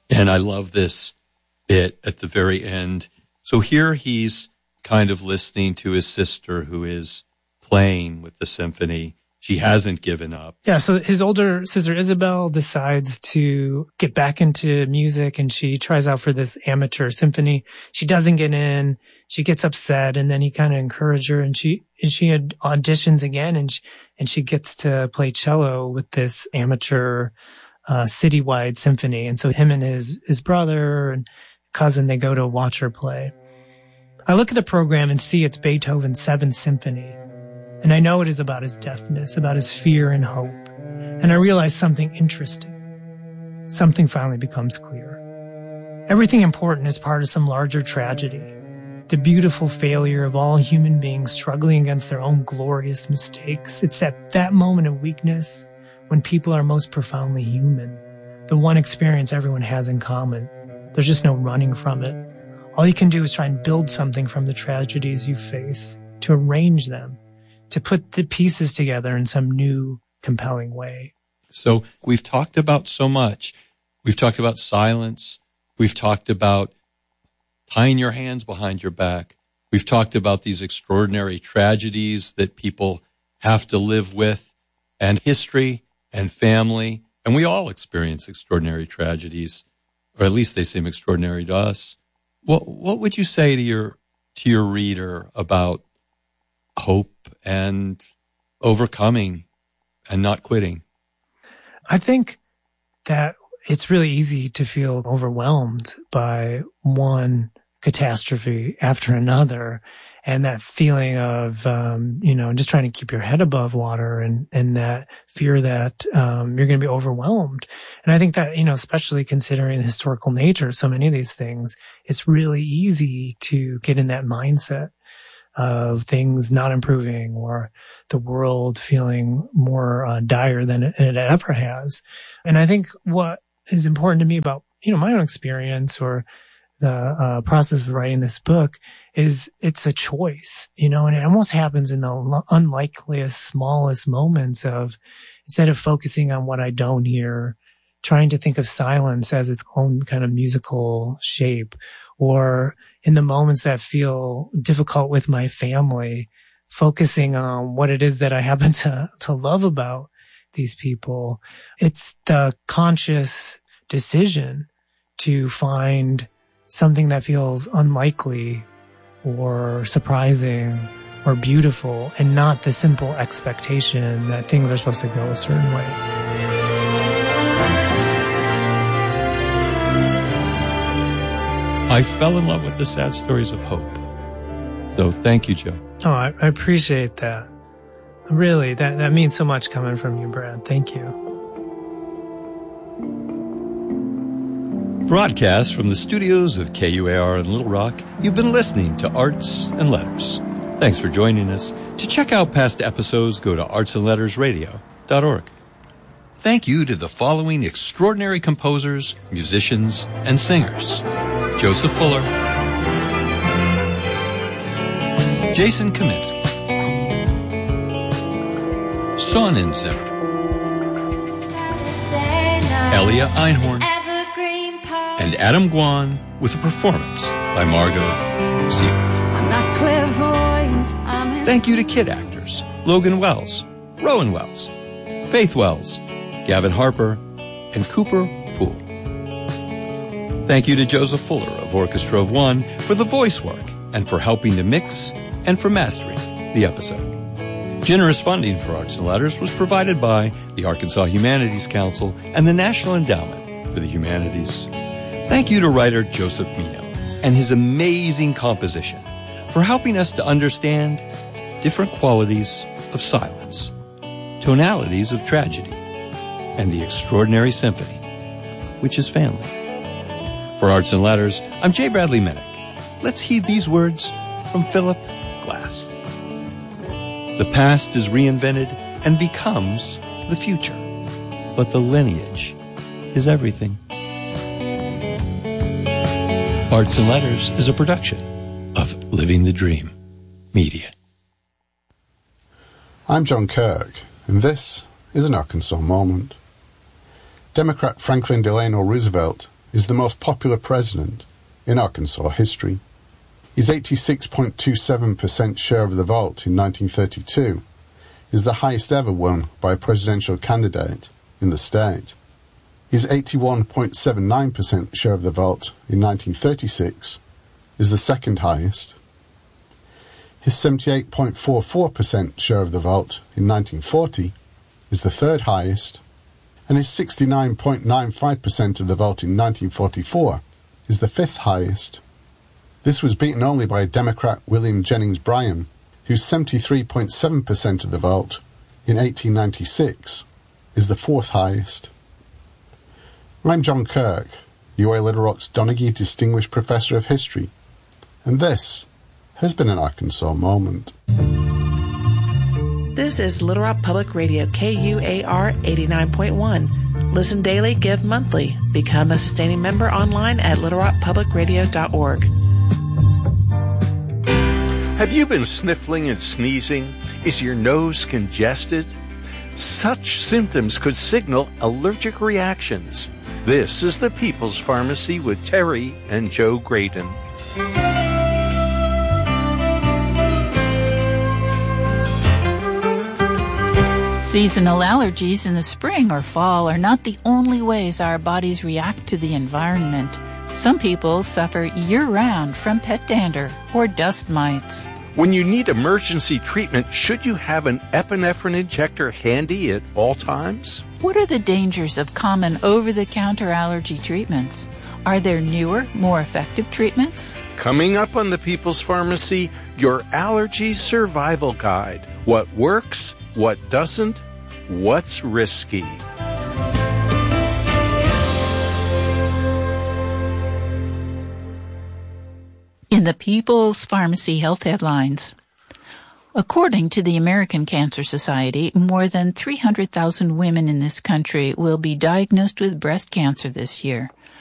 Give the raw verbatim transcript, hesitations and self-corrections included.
And I love this bit at the very end. So here he's kind of listening to his sister who is playing with the symphony. She hasn't given up. Yeah, so his older sister Isabel decides to get back into music, and she tries out for this amateur symphony. She doesn't get in. She gets upset, and then he kind of encourages her, and she and she had auditions again, and she, and she gets to play cello with this amateur uh, citywide symphony. And so him and his his brother and cousin, they go to watch her play. I look at the program and see it's Beethoven's Seventh Symphony. And I know it is about his deafness, about his fear and hope. And I realize something interesting. Something finally becomes clear. Everything important is part of some larger tragedy. The beautiful failure of all human beings struggling against their own glorious mistakes. It's at that moment of weakness when people are most profoundly human. The one experience everyone has in common. There's just no running from it. All you can do is try and build something from the tragedies you face, to arrange them, to put the pieces together in some new, compelling way. So we've talked about so much. We've talked about silence. We've talked about tying your hands behind your back. We've talked about these extraordinary tragedies that people have to live with, and history and family. And we all experience extraordinary tragedies, or at least they seem extraordinary to us. What what would you say to your to your reader about hope and overcoming and not quitting? I think that it's really easy to feel overwhelmed by one catastrophe after another, and that feeling of, um, you know, just trying to keep your head above water, and, and that fear that um, you're going to be overwhelmed. And I think that, you know, especially considering the historical nature of so many of these things, it's really easy to get in that mindset of things not improving, or the world feeling more uh, dire than it, it ever has. And I think what is important to me about, you know, my own experience, or the uh, process of writing this book, is it's a choice, you know, and it almost happens in the unlikeliest, smallest moments of, instead of focusing on what I don't hear, trying to think of silence as its own kind of musical shape, or in the moments that feel difficult with my family, focusing on what it is that I happen to, to love about these people. It's the conscious decision to find something that feels unlikely or surprising or beautiful, and not the simple expectation that things are supposed to go a certain way. I fell in love with the sad stories of hope. So thank you, Joe. Oh, I, I appreciate that. Really, that, that means so much coming from you, Brad. Thank you. Broadcast from the studios of K U A R in Little Rock, you've been listening to Arts and Letters. Thanks for joining us. To check out past episodes, go to arts and letters radio dot org. Thank you to the following extraordinary composers, musicians, and singers: Joseph Fuller, Jason Kaminsky, Sonnenzimmer, Elia Einhorn, and Adam Guan, with a performance by Margot Siebert. I'm not clairvoyant. I'm Thank you to kid actors Logan Wells, Rowan Wells, Faith Wells, Gavin Harper, and Cooper Poole. Thank you to Joseph Fuller of Orchestra of One for the voice work and for helping to mix and for mastering the episode. Generous funding for Arts and Letters was provided by the Arkansas Humanities Council and the National Endowment for the Humanities. Thank you to writer Joseph Mino and his amazing composition for helping us to understand different qualities of silence, tonalities of tragedy, and the extraordinary symphony, which is family. For Arts and Letters, I'm J. Bradley Minnick. Let's heed these words from Philip Glass. The past is reinvented and becomes the future, but the lineage is everything. Arts and Letters is a production of Living the Dream Media. I'm John Kirk, and this is an Arkansas Moment. Democrat Franklin Delano Roosevelt is the most popular president in Arkansas history. His eighty-six point two seven percent share of the vote in nineteen thirty-two is the highest ever won by a presidential candidate in the state. His eighty-one point seven nine percent share of the vote in nineteen thirty-six is the second highest. His seventy-eight point four four percent share of the vote in nineteen forty is the third highest, and his sixty-nine point nine five percent of the vote in nineteen forty-four is the fifth highest. This was beaten only by Democrat William Jennings Bryan, whose seventy-three point seven percent of the vote in eighteen ninety-six is the fourth highest. I'm John Kirk, U A Little Rock's Donaghy Distinguished Professor of History, and this has been an Arkansas Moment. This is Little Rock Public Radio, K U A R eighty-nine point one. Listen daily, give monthly. Become a sustaining member online at little rock public radio dot org. Have you been sniffling and sneezing? Is your nose congested? Such symptoms could signal allergic reactions. This is the People's Pharmacy with Terry and Joe Graydon. Seasonal allergies in the spring or fall are not the only ways our bodies react to the environment. Some people suffer year-round from pet dander or dust mites. When you need emergency treatment, should you have an epinephrine injector handy at all times? What are the dangers of common over-the-counter allergy treatments? Are there newer, more effective treatments? Coming up on the People's Pharmacy, your allergy survival guide. What works, what doesn't, what's risky. In the People's Pharmacy Health Headlines. According to the American Cancer Society, more than three hundred thousand women in this country will be diagnosed with breast cancer this year.